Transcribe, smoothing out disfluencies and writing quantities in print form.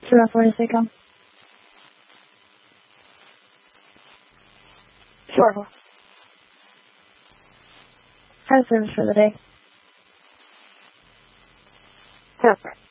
204 to Seacom. Sure. How's service for the day? Perfect.